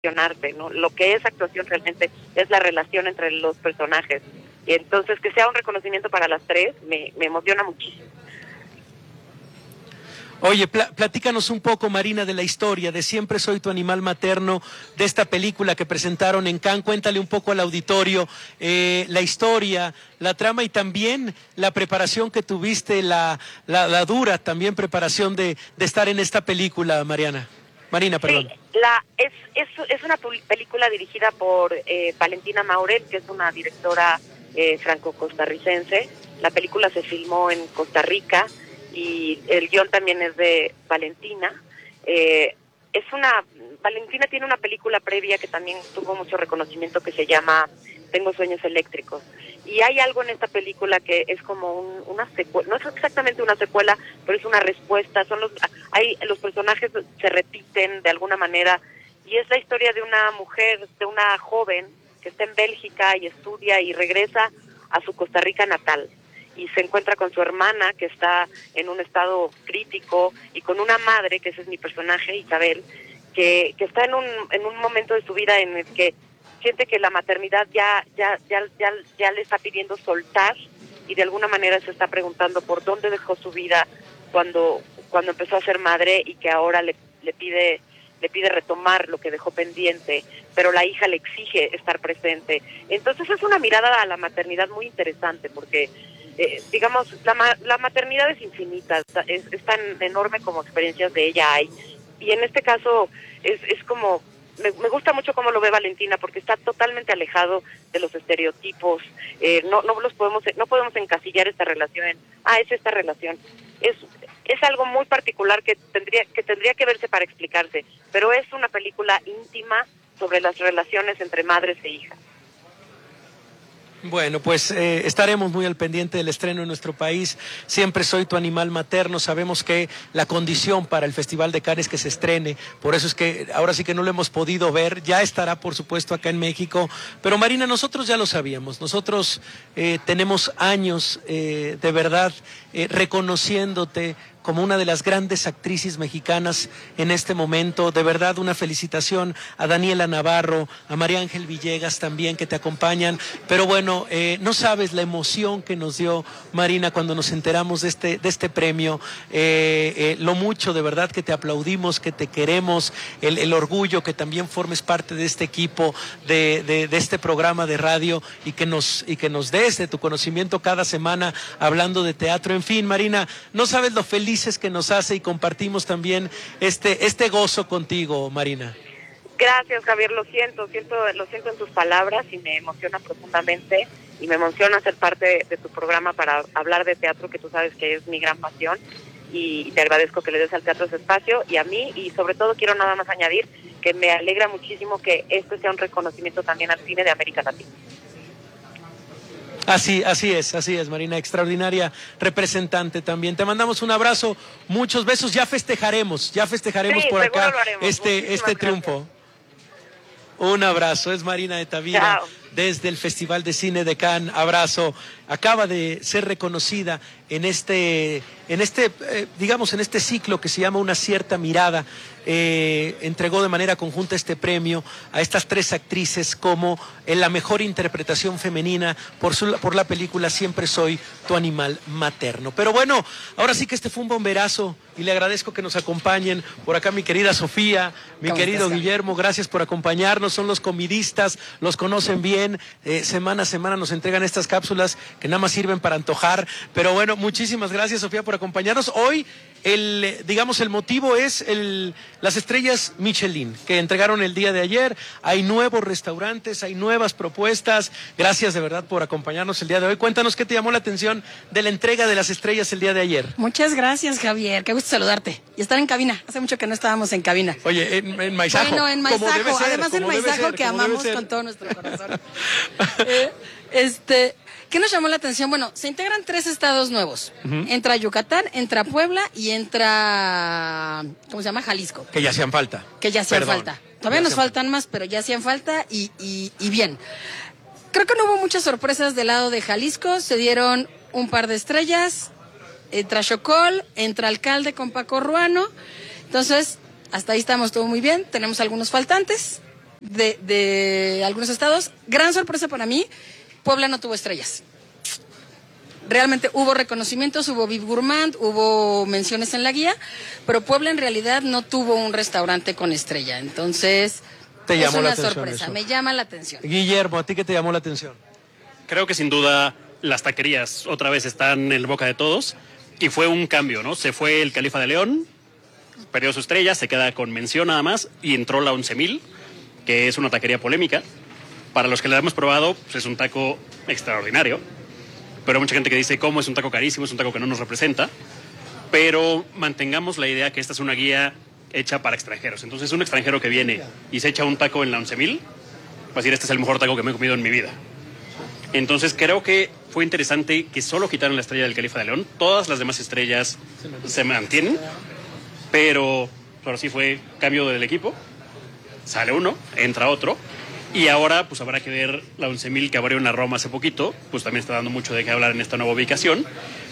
relacionarte, ¿no? Lo que es actuación realmente es la relación entre los personajes. Y entonces que sea un reconocimiento para las tres me emociona muchísimo. Oye, platícanos un poco, Marina, de la historia de Siempre soy tu animal materno, de esta película que presentaron en Cannes. Cuéntale un poco al auditorio la historia, la trama y también la preparación que tuviste, la dura también preparación de estar en esta película, Marina, perdón. Sí, es una película dirigida por Valentina Maurel, que es una directora franco-costarricense. La película se filmó en Costa Rica y el guión también es de Valentina. Valentina tiene una película previa que también tuvo mucho reconocimiento que se llama Tengo sueños eléctricos. Y hay algo en esta película que es como una secuela, no es exactamente una secuela, pero es una respuesta. Los personajes se repiten de alguna manera y es la historia de una mujer, de una joven que está en Bélgica y estudia y regresa a su Costa Rica natal. Y se encuentra con su hermana que está en un estado crítico y con una madre, que ese es mi personaje, Isabel, que está en un momento de su vida en el que siente que la maternidad ya le está pidiendo soltar y de alguna manera se está preguntando por dónde dejó su vida cuando empezó a ser madre y que ahora le pide retomar lo que dejó pendiente, pero la hija le exige estar presente. Entonces es una mirada a la maternidad muy interesante porque digamos, la maternidad es infinita, es tan enorme como experiencias de ella hay. Y en este caso es como, me gusta mucho cómo lo ve Valentina, porque está totalmente alejado de los estereotipos. No podemos encasillar esta relación en, es esta relación. Es algo muy particular que tendría que verse para explicarse, pero es una película íntima sobre las relaciones entre madres e hijas. Bueno, pues estaremos muy al pendiente del estreno en nuestro país. Siempre soy tu animal materno. Sabemos que la condición para el Festival de Cannes es que se estrene. Por eso es que ahora sí que no lo hemos podido ver. Ya estará, por supuesto, acá en México. Pero Marina, nosotros ya lo sabíamos. Nosotros tenemos años de verdad reconociéndote como una de las grandes actrices mexicanas en este momento. De verdad, una felicitación a Daniela Navarro, a María Ángel Villegas también, que te acompañan. Pero bueno, no sabes la emoción que nos dio, Marina, cuando nos enteramos de este premio. Lo mucho, de verdad, que te aplaudimos, que te queremos, el orgullo que también formes parte de este equipo, de este programa de radio y que nos des de tu conocimiento cada semana hablando de teatro. En fin, Marina, no sabes lo felices que nos hace y compartimos también este gozo contigo, Marina. Gracias, Javier, lo siento en tus palabras y me emociona profundamente y me emociona ser parte de tu programa para hablar de teatro, que tú sabes que es mi gran pasión, y te agradezco que le des al teatro ese espacio y a mí, y sobre todo quiero nada más añadir que me alegra muchísimo que esto sea un reconocimiento también al cine de América Latina. Así es, Marina, extraordinaria representante también. Te mandamos un abrazo, muchos besos, ya festejaremos sí, por acá este triunfo. Un abrazo, es Marina de Tavira. Chao. Desde el Festival de Cine de Cannes. Abrazo. Acaba de ser reconocida en este ciclo que se llama Una cierta mirada. Entregó de manera conjunta este premio a estas tres actrices como en la mejor interpretación femenina por la película Siempre soy tu animal materno. Pero bueno, ahora sí que este fue un bomberazo y le agradezco que nos acompañen por acá mi querida Sofía, mi querido Guillermo, gracias por acompañarnos. Son los comidistas, los conocen bien, semana a semana nos entregan estas cápsulas que nada más sirven para antojar. Pero bueno, muchísimas gracias, Sofía, por acompañarnos. Hoy el motivo es las estrellas Michelin que entregaron el día de ayer. Hay nuevos restaurantes, hay nuevas propuestas. Gracias de verdad por acompañarnos el día de hoy. Cuéntanos qué te llamó la atención de la entrega de las estrellas el día de ayer. Muchas gracias, Javier. Qué gusto saludarte y estar en cabina. Hace mucho que no estábamos en cabina. Oye, en Maizajo. Bueno, en Maizajo. Además del Maizajo que amamos con todo nuestro corazón. ¿Qué nos llamó la atención? Bueno, se integran 3 estados nuevos. Entra Yucatán, entra Puebla y entra, ¿cómo se llama? Jalisco. Que ya hacían falta. Todavía nos faltan más, pero ya hacían falta y bien. Creo que no hubo muchas sorpresas del lado de Jalisco. Se dieron un par de estrellas. Entra Xocol, entra Alcalde con Paco Ruano. Entonces, hasta ahí estamos todo muy bien. Tenemos algunos faltantes. de algunos estados. Gran sorpresa para mí, Puebla no tuvo estrellas. Realmente hubo reconocimientos, hubo Vive Gourmand, hubo menciones en la guía, pero Puebla en realidad no tuvo un restaurante con estrella. Entonces, es una sorpresa, me llama la atención. Guillermo, ¿a ti qué te llamó la atención? Creo que sin duda las taquerías otra vez están en boca de todos y fue un cambio, ¿no? Se fue el Califa de León, perdió su estrella, se queda con mención nada más y entró la 11,000, que es una taquería polémica. Para los que la hemos probado, pues es un taco extraordinario. Pero hay mucha gente que dice, ¿cómo? Es un taco carísimo, es un taco que no nos representa. Pero mantengamos la idea que esta es una guía hecha para extranjeros. Entonces, un extranjero que viene y se echa un taco en la 11,000, va a decir, este es el mejor taco que me he comido en mi vida. Entonces, creo que fue interesante que solo quitaron la estrella del Califa de León. Todas las demás estrellas se mantienen. Pero ahora sí fue cambio del equipo. Sale uno, entra otro. Y ahora, pues habrá que ver la 11,000 que abrió en la Roma hace poquito, pues también está dando mucho de qué hablar en esta nueva ubicación.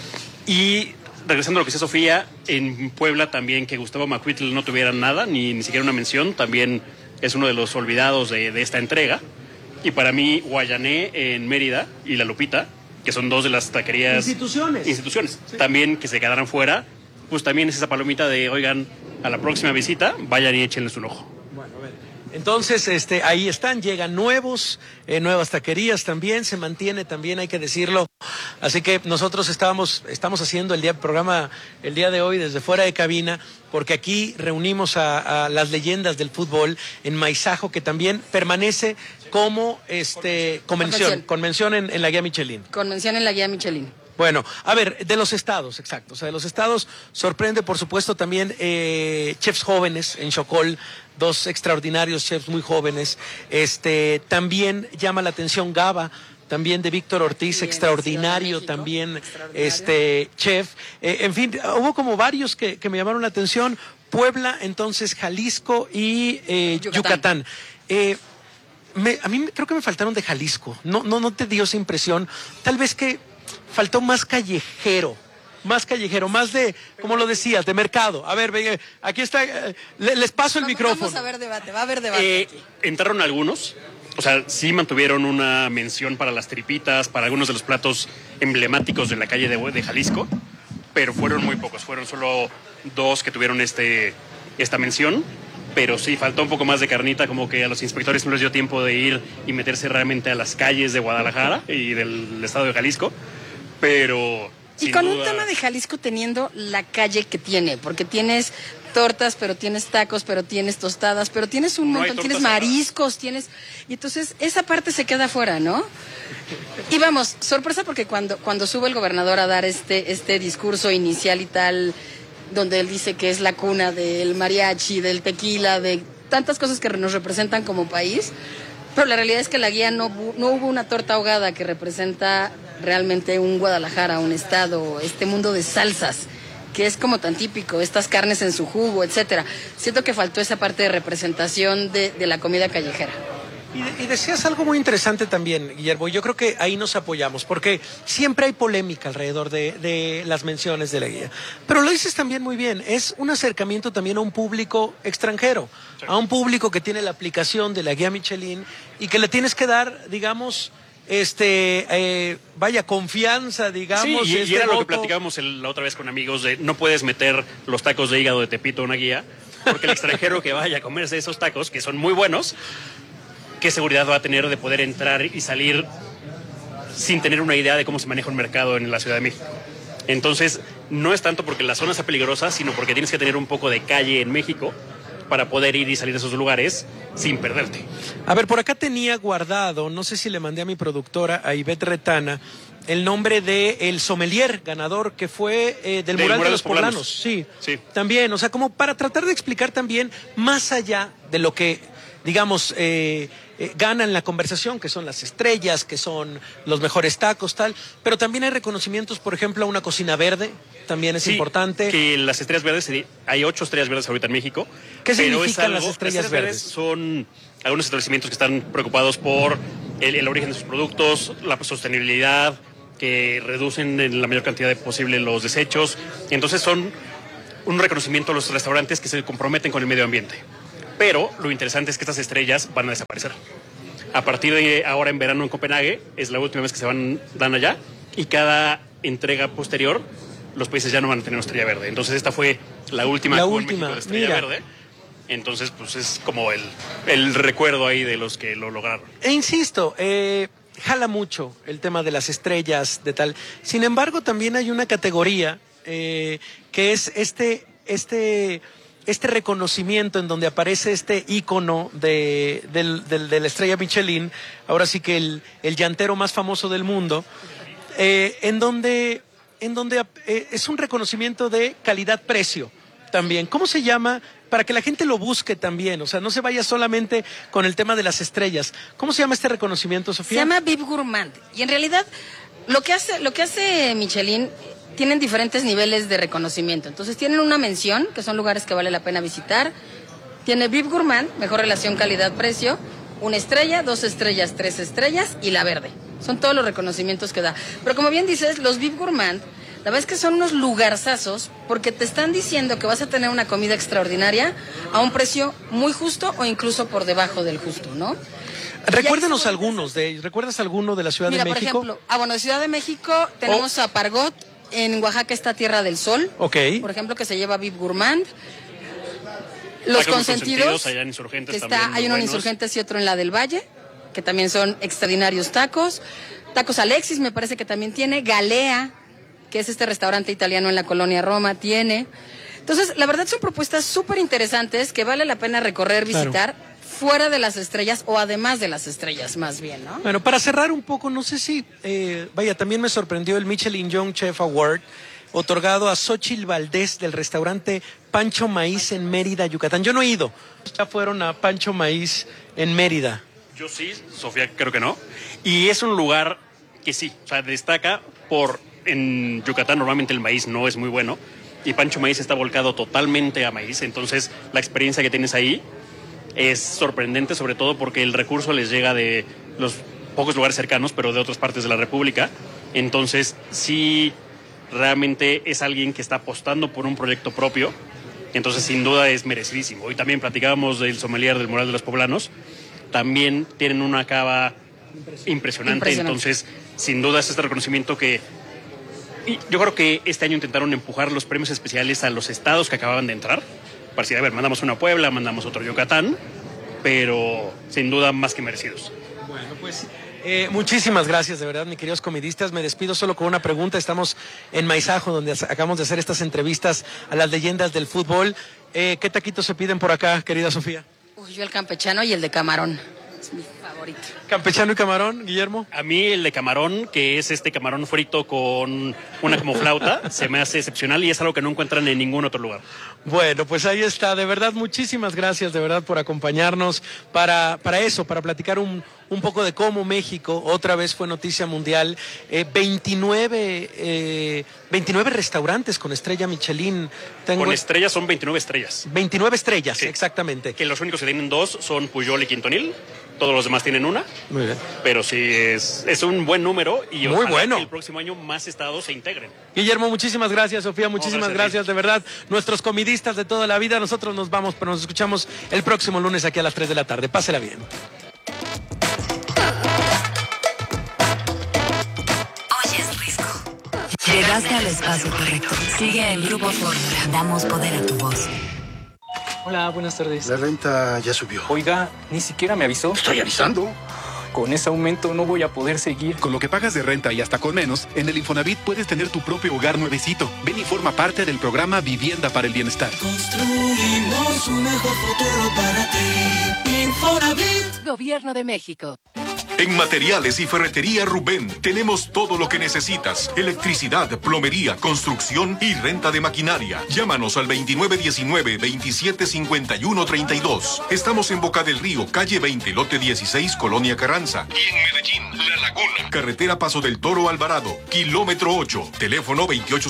Y regresando a lo que decía Sofía, en Puebla también que Gustavo Macuitl no tuviera nada, ni siquiera una mención, también es uno de los olvidados de esta entrega. Y para mí, Guayané en Mérida y La Lupita, que son dos de las taquerías... Instituciones. Sí. También que se quedaran fuera, pues también es esa palomita de, oigan, a la próxima visita, vayan y échenles un ojo. Bueno, a ver. Entonces, ahí están, llegan nuevas taquerías también, se mantiene también, hay que decirlo. Así que nosotros estamos haciendo el programa el día de hoy desde fuera de cabina, porque aquí reunimos a las leyendas del fútbol en Maizajo, que también permanece como con mención en la guía Michelin. Con mención en la guía Michelin. Bueno, a ver, de los estados, exacto. O sea, de los estados sorprende, por supuesto, también chefs jóvenes en Xocol, dos extraordinarios chefs muy jóvenes. También llama la atención Gaba, también de Víctor Ortiz, extraordinario también, chef. En fin, hubo como varios que me llamaron la atención. Puebla, entonces Jalisco y Yucatán. A mí creo que me faltaron de Jalisco. No te dio esa impresión. Tal vez que faltó más callejero, más de, como lo decías, de mercado. A ver, venga, aquí está, les paso el micrófono. Vamos a ver debate, va a haber debate. Entraron algunos, o sea, sí mantuvieron una mención para las tripitas, para algunos de los platos emblemáticos de la calle de Jalisco, pero fueron muy pocos, fueron solo dos que tuvieron esta mención. Pero sí, faltó un poco más de carnita, como que a los inspectores no les dio tiempo de ir y meterse realmente a las calles de Guadalajara y del estado de Jalisco, pero... Y con un tema de Jalisco teniendo la calle que tiene, porque tienes tortas, pero tienes tacos, pero tienes tostadas, pero tienes un montón, tienes mariscos, y entonces esa parte se queda fuera, ¿no? Y vamos, sorpresa porque cuando sube el gobernador a dar este discurso inicial y tal, donde él dice que es la cuna del mariachi, del tequila, de tantas cosas que nos representan como país, pero la realidad es que la guía no hubo una torta ahogada que representa realmente un Guadalajara, un estado, este mundo de salsas, que es como tan típico, estas carnes en su jugo, etcétera. Siento que faltó esa parte de representación de la comida callejera. Y decías algo muy interesante también, Guillermo, y yo creo que ahí nos apoyamos, porque siempre hay polémica alrededor de las menciones de la guía. Pero lo dices también muy bien, es un acercamiento también a un público extranjero, sí, a un público que tiene la aplicación de la guía Michelin y que le tienes que dar, digamos, confianza, digamos. Sí, y era lo que platicábamos la otra vez con amigos, de no puedes meter los tacos de hígado de Tepito en una guía, porque el extranjero que vaya a comerse esos tacos, que son muy buenos, ¿qué seguridad va a tener de poder entrar y salir sin tener una idea de cómo se maneja un mercado en la Ciudad de México? Entonces, no es tanto porque la zona sea peligrosa, sino porque tienes que tener un poco de calle en México para poder ir y salir de esos lugares sin perderte. A ver, por acá tenía guardado, no sé si le mandé a mi productora, a Ivette Retana, el nombre de el sommelier ganador que fue del Mural de los Poblanos. Sí, también, o sea, como para tratar de explicar también más allá de lo que, digamos, gana en la conversación, que son las estrellas, que son los mejores tacos, tal, pero también hay reconocimientos, por ejemplo, a una cocina verde, también es importante. Que las estrellas verdes, hay 8 estrellas verdes ahorita en México. ¿Qué significan las estrellas verdes? Son algunos establecimientos que están preocupados por el origen de sus productos, la sostenibilidad, que reducen en la mayor cantidad posible los desechos. Entonces son un reconocimiento a los restaurantes que se comprometen con el medio ambiente. Pero lo interesante es que estas estrellas van a desaparecer. A partir de ahora en verano en Copenhague, es la última vez que dan allá, y cada entrega posterior, los países ya no van a tener una estrella verde. Entonces esta fue la última México de estrella verde. Entonces, pues es como el recuerdo ahí de los que lo lograron. E insisto, jala mucho el tema de las estrellas, de tal. Sin embargo, también hay una categoría que es este reconocimiento en donde aparece este ícono de la estrella Michelin, ahora sí que el llantero más famoso del mundo, en donde es un reconocimiento de calidad-precio también. ¿Cómo se llama? Para que la gente lo busque también, o sea, no se vaya solamente con el tema de las estrellas. ¿Cómo se llama este reconocimiento, Sofía? Se llama Bib Gourmand. Y en realidad, lo que hace Michelin, tienen diferentes niveles de reconocimiento. Entonces, tienen una mención, que son lugares que vale la pena visitar. Tiene Bib Gourmand, mejor relación calidad-precio, 1 estrella, 2 estrellas, 3 estrellas y la verde. Son todos los reconocimientos que da. Pero como bien dices, los Bib Gourmand, la verdad es que son unos lugarzazos porque te están diciendo que vas a tener una comida extraordinaria a un precio muy justo o incluso por debajo del justo, ¿no? Recuérdanos algunos de ellos. ¿Recuerdas alguno de la Ciudad de México? Por ejemplo, de Ciudad de México tenemos a Pargot, en Oaxaca está Tierra del Sol, por ejemplo, que se lleva Bib Gourmand. Los consentidos allá en Insurgentes que también hay uno en Insurgentes y otro en la del Valle, que también son extraordinarios tacos. Tacos Alexis me parece que también tiene. Galea, que es este restaurante italiano en la colonia Roma, tiene. Entonces, la verdad son propuestas súper interesantes que vale la pena recorrer, visitar, fuera de las estrellas o además de las estrellas, más bien, ¿no? Bueno, para cerrar un poco, no sé si, también me sorprendió el Michelin Young Chef Award, otorgado a Xochitl Valdés del restaurante Pancho Maíz en Mérida, Yucatán. Yo no he ido. ¿Ya fueron a Pancho Maíz en Mérida? Yo sí, Sofía creo que no. Y es un lugar que sí, o sea, destaca en Yucatán normalmente el maíz no es muy bueno y Pancho Maíz está volcado totalmente a maíz, entonces la experiencia que tienes ahí es sorprendente, sobre todo porque el recurso les llega de los pocos lugares cercanos, pero de otras partes de la República. Entonces sí, realmente es alguien que está apostando por un proyecto propio, entonces sin duda es merecidísimo. Hoy también platicábamos del sommelier del Moral de los Poblanos, también tienen una cava impresionante. Entonces sin duda es este reconocimiento que yo creo que este año intentaron empujar los premios especiales a los estados que acababan de entrar. Para decir, a ver, mandamos una a Puebla, mandamos otro a Yucatán, pero sin duda más que merecidos. Bueno, pues muchísimas gracias, de verdad, mis queridos comidistas. Me despido solo con una pregunta. Estamos en Maizajo, donde acabamos de hacer estas entrevistas a las leyendas del fútbol. ¿Qué taquitos se piden por acá, querida Sofía? Yo el campechano y el de camarón. Es mi favorito. ¿Campechano y camarón, Guillermo? A mí el de camarón, que es este camarón frito con una como flauta, se me hace excepcional y es algo que no encuentran en ningún otro lugar. Bueno, pues ahí está. De verdad, muchísimas gracias, de verdad, por acompañarnos para platicar un poco de cómo México otra vez fue noticia mundial. 29 restaurantes con estrella Michelin. Con estrellas son 29 estrellas. 29 estrellas, sí. Exactamente. Que los únicos que tienen 2 son Pujol y Quintonil. Todos los demás tienen 1. Muy bien. Pero sí, es un buen número y muy bueno. Que el próximo año más estados se integren. Guillermo, muchísimas gracias. Sofía, muchísimas gracias. De verdad, nuestros comidistas de toda la vida, nosotros nos vamos, pero nos escuchamos el próximo lunes aquí a las 3 de la tarde. Pásela bien. Oyes Risco. Llegaste al espacio correcto. Sigue el Grupo Fórmula. Damos poder a tu voz. Hola, buenas tardes. La renta ya subió. Oiga, ni siquiera me avisó. Estoy avisando. Con ese aumento no voy a poder seguir. Con lo que pagas de renta y hasta con menos, en el Infonavit puedes tener tu propio hogar nuevecito. Ven y forma parte del programa Vivienda para el Bienestar. Construimos un mejor futuro para ti. Infonavit. Gobierno de México. En Materiales y Ferretería Rubén tenemos todo lo que necesitas. Electricidad, plomería, construcción y renta de maquinaria. Llámanos al 2919-275132. Estamos en Boca del Río, calle 20, lote 16, Colonia Carranza. Y en Medellín, La Laguna. Carretera Paso del Toro Alvarado, kilómetro 8. Teléfono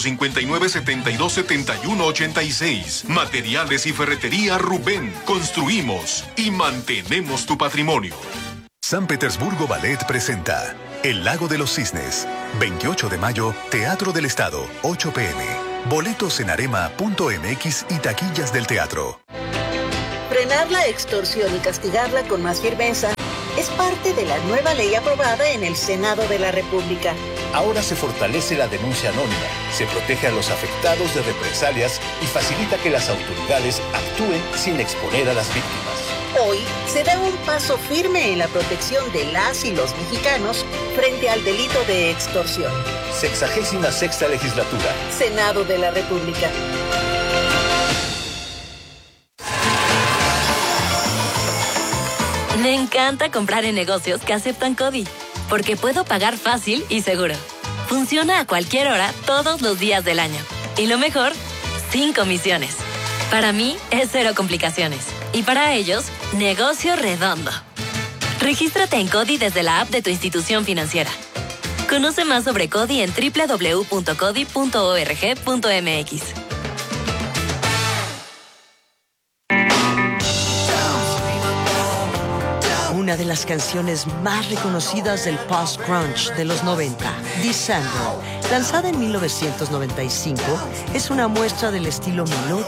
2859-727186. Materiales y Ferretería Rubén. Construimos y mantenemos tu patrimonio. San Petersburgo Ballet presenta El Lago de los Cisnes. 28 de mayo, Teatro del Estado, 8 p.m. Boletos en arema.mx y taquillas del teatro. Frenar la extorsión y castigarla con más firmeza es parte de la nueva ley aprobada en el Senado de la República. Ahora se fortalece la denuncia anónima, se protege a los afectados de represalias y facilita que las autoridades actúen sin exponer a las víctimas. Hoy se da un paso firme en la protección de las y los mexicanos frente al delito de extorsión. 66ª Legislatura. Senado de la República. Me encanta comprar en negocios que aceptan CODI, porque puedo pagar fácil y seguro. Funciona a cualquier hora, todos los días del año. Y lo mejor, sin comisiones. Para mí, es cero complicaciones. Y para ellos, negocio redondo. Regístrate en CODI desde la app de tu institución financiera. Conoce más sobre CODI en www.codi.org.mx. Una de las canciones más reconocidas del post-grunge de los 90, December, lanzada en 1995, es una muestra del estilo melódico